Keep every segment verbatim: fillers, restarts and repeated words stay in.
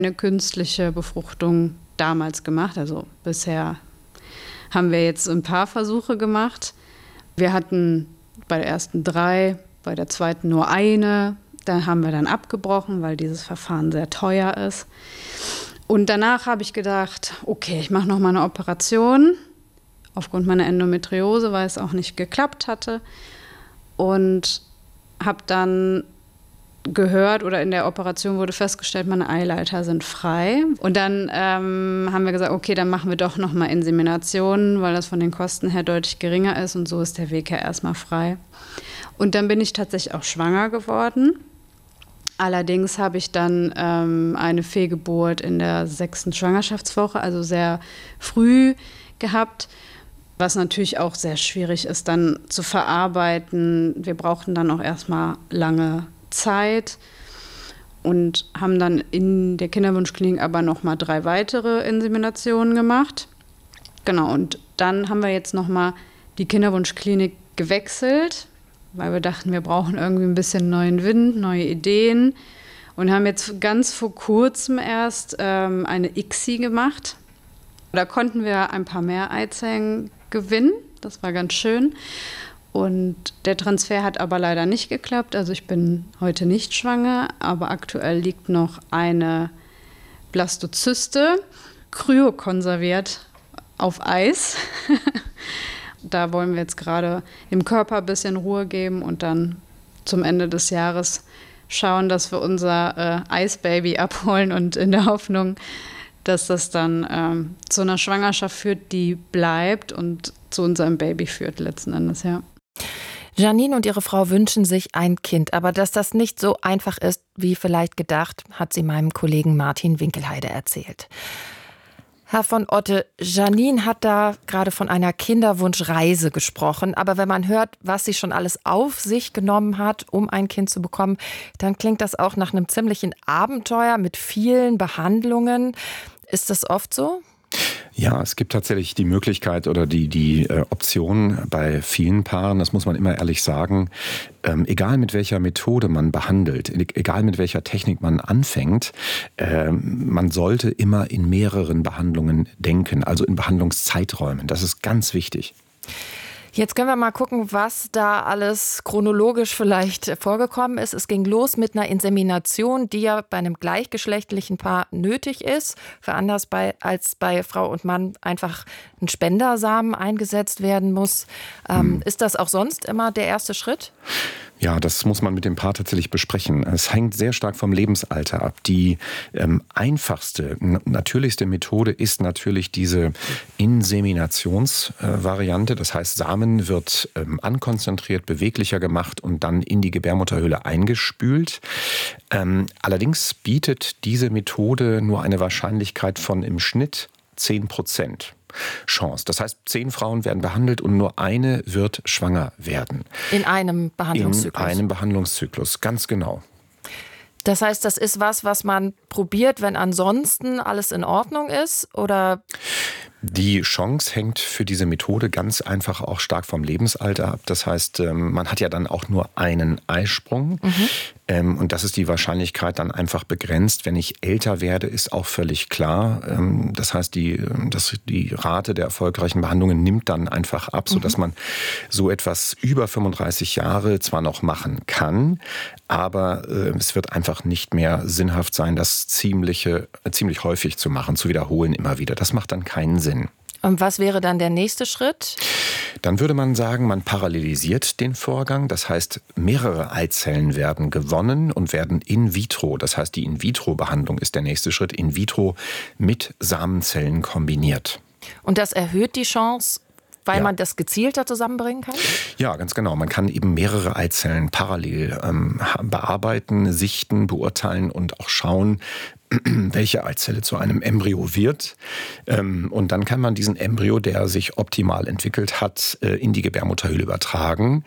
eine künstliche Befruchtung damals gemacht. Also bisher haben wir jetzt ein paar Versuche gemacht. Wir hatten bei der ersten drei, bei der zweiten nur eine. Da haben wir dann abgebrochen, weil dieses Verfahren sehr teuer ist. Und danach habe ich gedacht, okay, ich mache noch mal eine Operation. Aufgrund meiner Endometriose, weil es auch nicht geklappt hatte. Und habe dann gehört, oder in der Operation wurde festgestellt, meine Eileiter sind frei. Und dann ähm, haben wir gesagt, okay, dann machen wir doch noch mal Insemination, weil das von den Kosten her deutlich geringer ist. Und so ist der Weg ja erstmal frei. Und dann bin ich tatsächlich auch schwanger geworden. Allerdings habe ich dann ähm, eine Fehlgeburt in der sechsten Schwangerschaftswoche, also sehr früh gehabt. Was natürlich auch sehr schwierig ist, dann zu verarbeiten. Wir brauchten dann auch erstmal lange Zeit und haben dann in der Kinderwunschklinik aber noch mal drei weitere Inseminationen gemacht. Genau, und dann haben wir jetzt noch mal die Kinderwunschklinik gewechselt, weil wir dachten, wir brauchen irgendwie ein bisschen neuen Wind, neue Ideen. Und haben jetzt ganz vor kurzem erst ähm, eine I C S I gemacht. Da konnten wir ein paar mehr Eizellen gewinnen. Das war ganz schön. Und der Transfer hat aber leider nicht geklappt. Also ich bin heute nicht schwanger, aber aktuell liegt noch eine Blastozyste, kryokonserviert auf Eis. Da wollen wir jetzt gerade dem Körper ein bisschen Ruhe geben und dann zum Ende des Jahres schauen, dass wir unser äh, Eisbaby abholen und in der Hoffnung, dass das dann ähm, zu einer Schwangerschaft führt, die bleibt und zu unserem Baby führt letzten Endes, ja. Janine und ihre Frau wünschen sich ein Kind, aber dass das nicht so einfach ist, wie vielleicht gedacht, hat sie meinem Kollegen Martin Winkelheide erzählt. Herr von Otte, Janine hat da gerade von einer Kinderwunschreise gesprochen. Aber wenn man hört, was sie schon alles auf sich genommen hat, um ein Kind zu bekommen, dann klingt das auch nach einem ziemlichen Abenteuer mit vielen Behandlungen. Ist das oft so? Ja, es gibt tatsächlich die Möglichkeit oder die, die äh, Option bei vielen Paaren, das muss man immer ehrlich sagen, ähm, egal mit welcher Methode man behandelt, egal mit welcher Technik man anfängt, äh, man sollte immer in mehreren Behandlungen denken, also in Behandlungszeiträumen. Das ist ganz wichtig. Jetzt können wir mal gucken, was da alles chronologisch vielleicht vorgekommen ist. Es ging los mit einer Insemination, die ja bei einem gleichgeschlechtlichen Paar nötig ist. Für anders bei, als bei Frau und Mann einfach ein Spendersamen eingesetzt werden muss. Ähm, hm. Ist das auch sonst immer der erste Schritt? Ja, das muss man mit dem Paar tatsächlich besprechen. Es hängt sehr stark vom Lebensalter ab. Die ähm, einfachste, n- natürlichste Methode ist natürlich diese Inseminationsvariante. Äh, das heißt, Samen wird ähm, ankonzentriert, beweglicher gemacht und dann in die Gebärmutterhöhle eingespült. Ähm, allerdings bietet diese Methode nur eine Wahrscheinlichkeit von im Schnitt zehn Prozent. Chance. Das heißt, zehn Frauen werden behandelt und nur eine wird schwanger werden. In einem Behandlungszyklus? In einem Behandlungszyklus, ganz genau. Das heißt, das ist was, was man probiert, wenn ansonsten alles in Ordnung ist, oder? Die Chance hängt für diese Methode ganz einfach auch stark vom Lebensalter ab. Das heißt, man hat ja dann auch nur einen Eisprung. Mhm. Und das ist die Wahrscheinlichkeit dann einfach begrenzt. Wenn ich älter werde, ist auch völlig klar. Das heißt, die, das, die Rate der erfolgreichen Behandlungen nimmt dann einfach ab, sodass man so etwas über fünfunddreißig Jahre zwar noch machen kann, aber es wird einfach nicht mehr sinnhaft sein, das ziemliche, ziemlich häufig zu machen, zu wiederholen immer wieder. Das macht dann keinen Sinn. Und was wäre dann der nächste Schritt? Dann würde man sagen, man parallelisiert den Vorgang. Das heißt, mehrere Eizellen werden gewonnen und werden in vitro. Das heißt, die In-vitro-Behandlung ist der nächste Schritt. In vitro mit Samenzellen kombiniert. Und das erhöht die Chance, weil ja. man das gezielter zusammenbringen kann? Ja, ganz genau. Man kann eben mehrere Eizellen parallel ähm, bearbeiten, sichten, beurteilen und auch schauen, welche Eizelle zu einem Embryo wird. Und dann kann man diesen Embryo, der sich optimal entwickelt hat, in die Gebärmutterhöhle übertragen.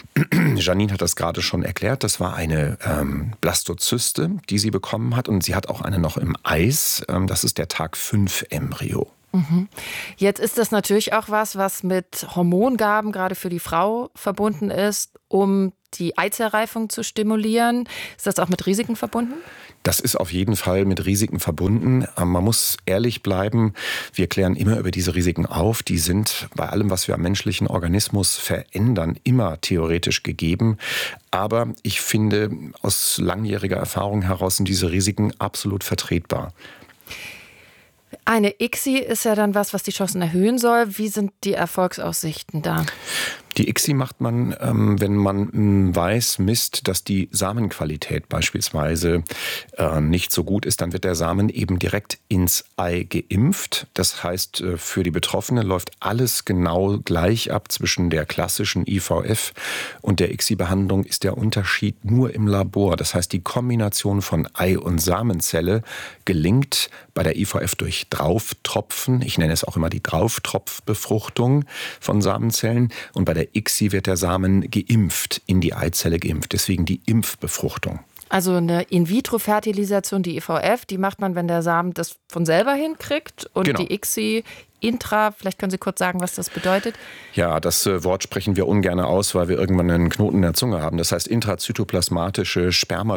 Janine hat das gerade schon erklärt. Das war eine ähm, Blastozyste, die sie bekommen hat. Und sie hat auch eine noch im Eis. Das ist der Tag fünf Embryo. Mhm. Jetzt ist das natürlich auch was, was mit Hormongaben gerade für die Frau verbunden ist, um die Eizellreifung zu stimulieren. Ist das auch mit Risiken verbunden? Das ist auf jeden Fall mit Risiken verbunden. Man muss ehrlich bleiben, wir klären immer über diese Risiken auf. Die sind bei allem, was wir am menschlichen Organismus verändern, immer theoretisch gegeben. Aber ich finde, aus langjähriger Erfahrung heraus sind diese Risiken absolut vertretbar. Eine I C S I ist ja dann was, was die Chancen erhöhen soll. Wie sind die Erfolgsaussichten da? Die I C S I macht man, ähm, wenn man weiß, misst, dass die Samenqualität beispielsweise äh, nicht so gut ist, dann wird der Samen eben direkt ins Ei geimpft. Das heißt, äh, für die Betroffene läuft alles genau gleich ab. Zwischen der klassischen I V F und der I C S I-Behandlung ist der Unterschied nur im Labor. Das heißt, die Kombination von Ei- und Samenzelle gelingt bei der I V F durch Drauftropfen. Ich nenne es auch immer die Drauftropfbefruchtung von Samenzellen. Und bei der I C S I wird der Samen geimpft, in die Eizelle geimpft. Deswegen die Impfbefruchtung. Also eine In-vitro-Fertilisation, die I V F, die macht man, wenn der Samen das von selber hinkriegt. Und genau. Die I C S I intra, vielleicht können Sie kurz sagen, was das bedeutet? Ja, das äh, Wort sprechen wir ungern aus, weil wir irgendwann einen Knoten in der Zunge haben. Das heißt intrazytoplasmatische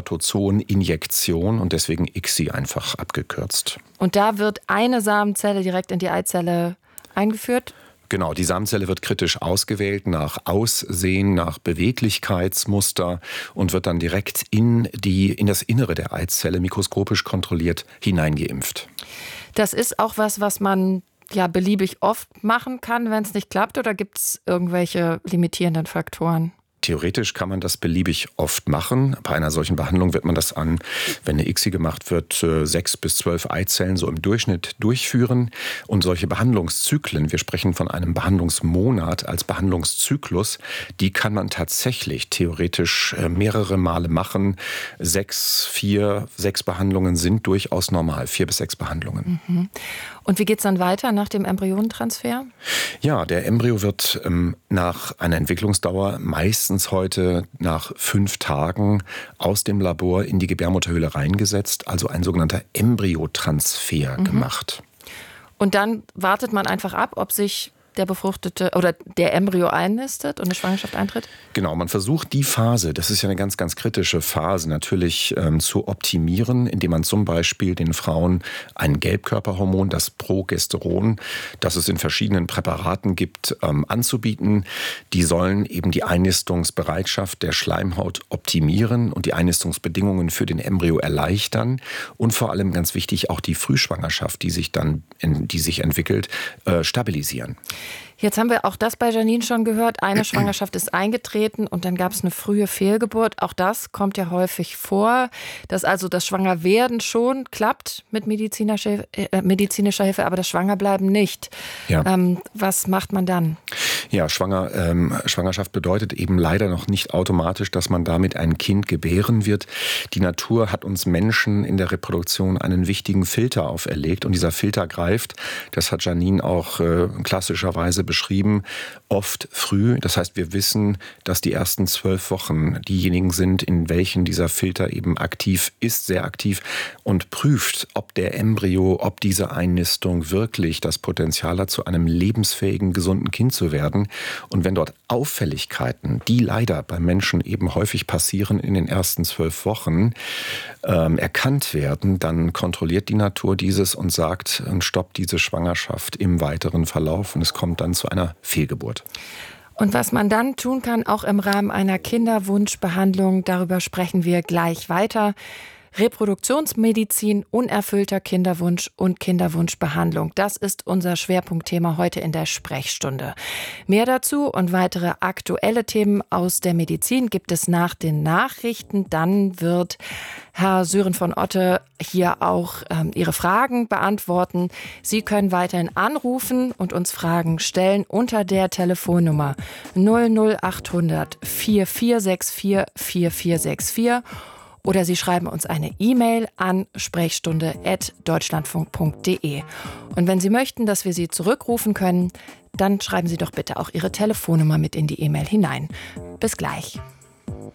Spermatozoon-Injektion und deswegen I C S I einfach abgekürzt. Und da wird eine Samenzelle direkt in die Eizelle eingeführt? Genau, die Samenzelle wird kritisch ausgewählt nach Aussehen, nach Beweglichkeitsmuster und wird dann direkt in, die, in das Innere der Eizelle mikroskopisch kontrolliert hineingeimpft. Das ist auch was, was man ja beliebig oft machen kann, wenn es nicht klappt, oder gibt es irgendwelche limitierenden Faktoren? Theoretisch kann man das beliebig oft machen. Bei einer solchen Behandlung wird man das an, wenn eine I C S I gemacht wird, sechs bis zwölf Eizellen so im Durchschnitt durchführen. Und solche Behandlungszyklen, wir sprechen von einem Behandlungsmonat als Behandlungszyklus, die kann man tatsächlich theoretisch mehrere Male machen. Sechs, vier, sechs Behandlungen sind durchaus normal. Vier bis sechs Behandlungen. Mhm. Und wie geht es dann weiter nach dem Embryonentransfer? Ja, der Embryo wird ähm, nach einer Entwicklungsdauer meistens heute nach fünf Tagen aus dem Labor in die Gebärmutterhöhle reingesetzt, also ein sogenannter Embryotransfer mhm. gemacht. Und dann wartet man einfach ab, ob sich der befruchtete oder der Embryo einnistet und eine Schwangerschaft eintritt? Genau, man versucht die Phase, das ist ja eine ganz, ganz kritische Phase, natürlich ähm, zu optimieren, indem man zum Beispiel den Frauen ein Gelbkörperhormon, das Progesteron, das es in verschiedenen Präparaten gibt, ähm, anzubieten. Die sollen eben die Einnistungsbereitschaft der Schleimhaut optimieren und die Einnistungsbedingungen für den Embryo erleichtern und vor allem ganz wichtig auch die Frühschwangerschaft, die sich dann, in, die sich entwickelt, äh, stabilisieren. Jetzt haben wir auch das bei Janine schon gehört. Eine Schwangerschaft ist eingetreten und dann gab es eine frühe Fehlgeburt. Auch das kommt ja häufig vor, dass also das Schwangerwerden schon klappt mit medizinischer, äh, medizinischer Hilfe, aber das Schwangerbleiben nicht. Ja. Ähm, was macht man dann? Ja, Schwanger, ähm, Schwangerschaft bedeutet eben leider noch nicht automatisch, dass man damit ein Kind gebären wird. Die Natur hat uns Menschen in der Reproduktion einen wichtigen Filter auferlegt und dieser Filter greift, das hat Janine auch äh, klassischerweise beschrieben, oft früh. Das heißt, wir wissen, dass die ersten zwölf Wochen diejenigen sind, in welchen dieser Filter eben aktiv ist, sehr aktiv und prüft, ob der Embryo, ob diese Einnistung wirklich das Potenzial hat, zu einem lebensfähigen, gesunden Kind zu werden. Und wenn dort Auffälligkeiten, die leider bei Menschen eben häufig passieren in den ersten zwölf Wochen, ähm, erkannt werden, dann kontrolliert die Natur dieses und sagt und stoppt diese Schwangerschaft im weiteren Verlauf und es kommt dann zu einer Fehlgeburt. Und was man dann tun kann, auch im Rahmen einer Kinderwunschbehandlung, darüber sprechen wir gleich weiter. Reproduktionsmedizin, unerfüllter Kinderwunsch und Kinderwunschbehandlung. Das ist unser Schwerpunktthema heute in der Sprechstunde. Mehr dazu und weitere aktuelle Themen aus der Medizin gibt es nach den Nachrichten. Dann wird Herr Sören von Otte hier auch ähm, Ihre Fragen beantworten. Sie können weiterhin anrufen und uns Fragen stellen unter der Telefonnummer null null achthundert vier vier sechs vier vier vier sechs vier. Oder Sie schreiben uns eine E-Mail an sprechstunde at deutschlandfunk punkt de. Und wenn Sie möchten, dass wir Sie zurückrufen können, dann schreiben Sie doch bitte auch Ihre Telefonnummer mit in die E-Mail hinein. Bis gleich.